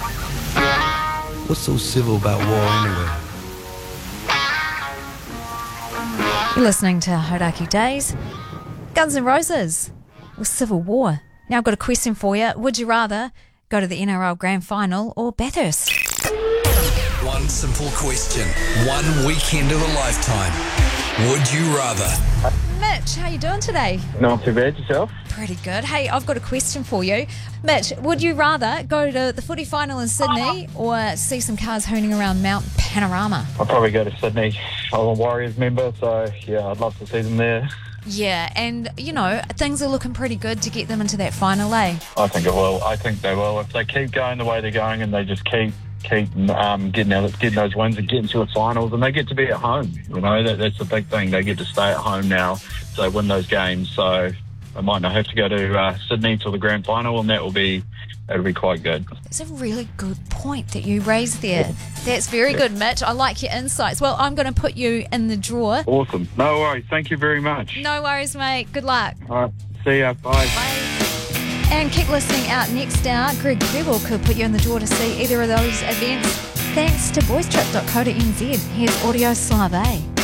What's so civil about war anyway? You're listening to Hauraki Days. Guns N' Roses with Civil War. Now I've got a question for you. Would you rather go to the NRL Grand Final or Bathurst? One simple question. One weekend of a lifetime. Would you rather? Mitch, how you doing today? Not too bad, yourself? Pretty good. Hey, I've got a question for you. Mitch, would you rather go to the footy final in Sydney or see some cars hooning around Mount Panorama? I'll probably go to Sydney. I'm a Warriors member, so yeah, I'd love to see them there. Yeah, and, you know, things are looking pretty good to get them into that final, eh? I think it will. I think they will. If they keep going the way they're going and they just keep getting those wins and getting to the finals, and they get to be at home. You know, that's the big thing. They get to stay at home now, so they win those games. So they might not have to go to Sydney till the grand final, and that'll be quite good. It's a really good point that you raised there. That's very good, Mitch. I like your insights. Well, I'm going to put you in the draw. Awesome. No worries. Thank you very much. No worries, mate. Good luck. All right. See ya. Bye. Bye. And keep listening. Out next hour, Greg Prebble could put you in the draw to see either of those events. Thanks to boystrip.co.nz. Here's Audio Slave.